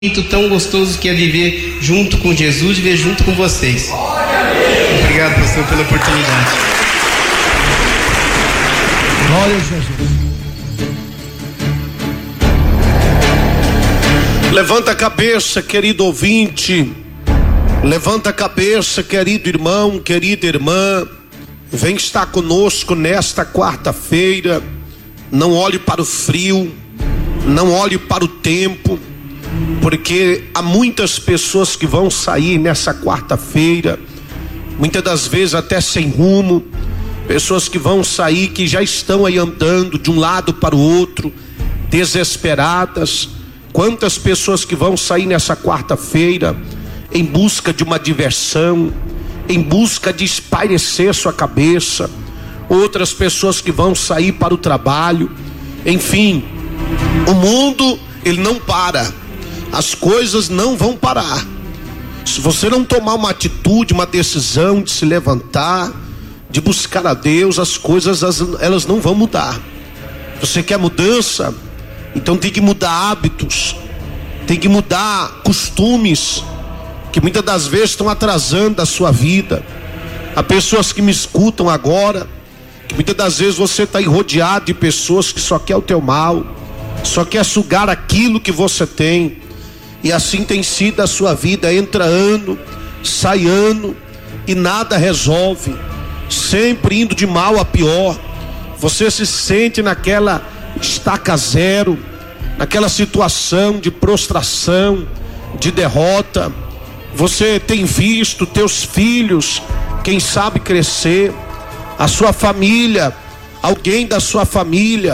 tão gostoso que é viver junto com Jesus e viver junto com vocês. Obrigado, pastor, pela oportunidade. Glória a Jesus. Levanta a cabeça, querido ouvinte. Levanta a cabeça, querido irmão, querida irmã. Vem estar conosco nesta quarta-feira. Não olhe para o frio, não olhe para o tempo, porque há muitas pessoas que vão sair nessa quarta-feira, muitas das vezes até sem rumo, pessoas que vão sair, que já estão aí andando de um lado para o outro, desesperadas. Quantas pessoas que vão sair nessa quarta-feira em busca de uma diversão, em busca de espairecer sua cabeça, outras pessoas que vão sair para o trabalho. Enfim, o mundo, ele não para, as coisas não vão parar. Se você não tomar uma atitude, uma decisão de se levantar, de buscar a Deus, as coisas elas não vão mudar. Você quer mudança? Então tem que mudar hábitos, tem que mudar costumes que muitas das vezes estão atrasando a sua vida. Há pessoas que me escutam agora, que muitas das vezes você está rodeado de pessoas que só quer o teu mal, só quer sugar aquilo que você tem. E assim tem sido a sua vida, entra ano, sai ano e nada resolve, sempre indo de mal a pior. Você se sente naquela estaca zero, naquela situação de prostração, de derrota. Você tem visto teus filhos, quem sabe, crescer, a sua família, alguém da sua família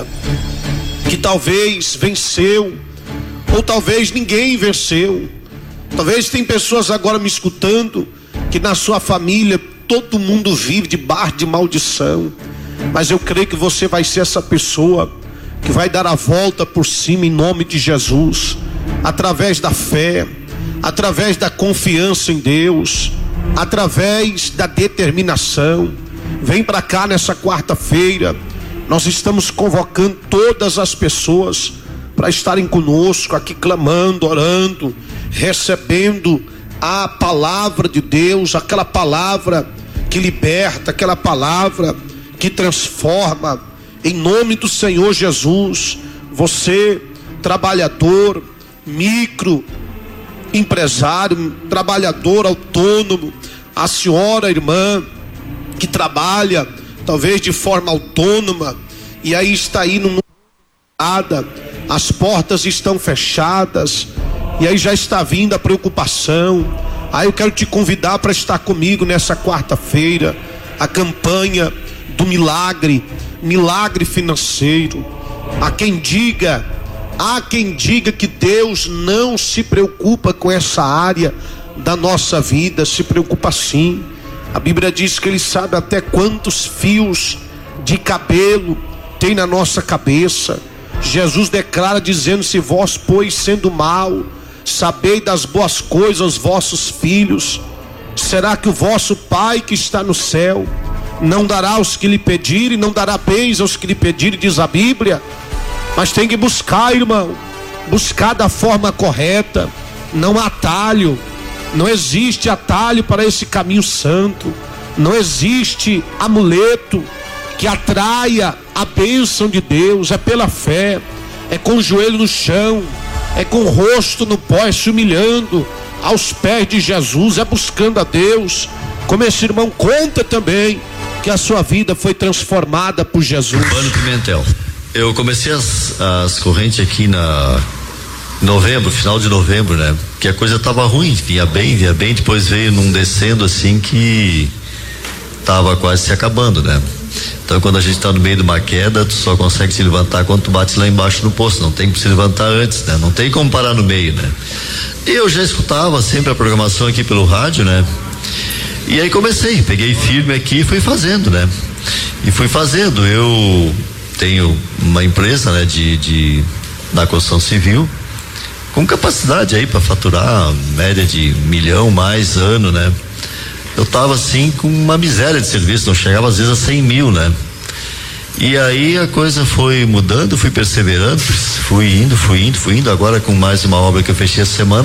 que talvez venceu, ou talvez ninguém venceu. Talvez tem pessoas agora me escutando que na sua família todo mundo vive debaixo de maldição, mas eu creio que você vai ser essa pessoa que vai dar a volta por cima em nome de Jesus, através da fé, através da confiança em Deus, através da determinação. Vem para cá nessa quarta-feira. Nós estamos convocando todas as pessoas para estarem conosco aqui, clamando, orando, recebendo a palavra de Deus, aquela palavra que liberta, aquela palavra que transforma, em nome do Senhor Jesus. Você, trabalhador, micro empresário, trabalhador autônomo, a senhora, irmã, que trabalha talvez de forma autônoma e aí está aí no mundo, as portas estão fechadas e aí já está vindo a preocupação. Aí eu quero te convidar para estar comigo nessa quarta-feira, a campanha do milagre financeiro. Há quem diga que Deus não se preocupa com essa área da nossa vida. Se preocupa sim. A Bíblia diz que Ele sabe até quantos fios de cabelo tem na nossa cabeça. Jesus declara dizendo: se vós, pois, sendo mau, sabei das boas coisas aos vossos filhos, será que o vosso Pai que está no céu não dará aos que lhe pedirem, não dará bens aos que lhe pedirem, diz a Bíblia? Mas tem que buscar, irmão, buscar da forma correta, não há atalho. Não existe atalho para esse caminho santo, não existe amuleto que atraia a bênção de Deus. É pela fé, é com o joelho no chão, é com o rosto no pó, é se humilhando aos pés de Jesus, é buscando a Deus. Como esse irmão conta também que a sua vida foi transformada por Jesus. Urbano Pimentel. Eu comecei as correntes aqui na novembro, final de novembro, né? Que a coisa tava ruim, vinha bem, depois veio num descendo assim que tava quase se acabando, né? Então quando a gente tá no meio de uma queda, tu só consegue se levantar quando tu bate lá embaixo no poço, não tem que se levantar antes, né? Não tem como parar no meio, né? Eu já escutava sempre a programação aqui pelo rádio, né? E aí peguei firme aqui e fui fazendo, né? E fui fazendo. Eu tenho uma empresa, né, da construção civil, com capacidade aí para faturar média de 1 milhão mais ano, né? Eu tava assim com uma miséria de serviço, não chegava às vezes a 100 mil, né? E aí a coisa foi mudando, fui perseverando, fui indo. Agora com mais uma obra que eu fechei essa semana,